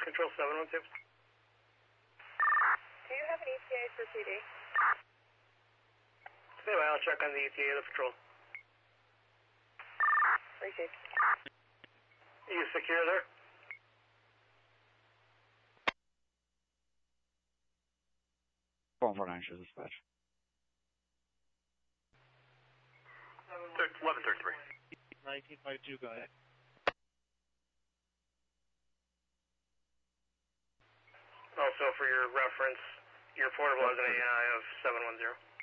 Control 712. Do you have an ETA for PD? Anyway, I'll check on the ETA of the patrol. Received. You secure there? Phone for Lancaster dispatch. 1133. 1952, go ahead. Also, for your reference, your portable has an ANI of 710.